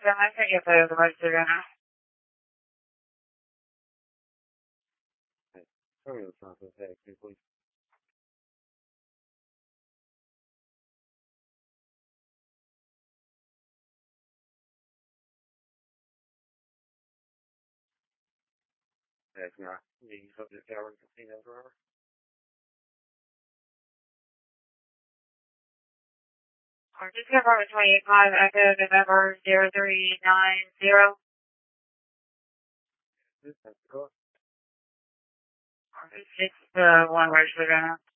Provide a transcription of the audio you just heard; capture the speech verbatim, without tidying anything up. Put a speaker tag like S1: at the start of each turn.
S1: system. I think you put the registered owner.
S2: Sorry, the front of the head, please. That's not. You can the tower and casino driver.
S1: Just confirm twenty-eight five Echo November zero three nine zero.
S2: That's correct.
S1: It's the one registered owner.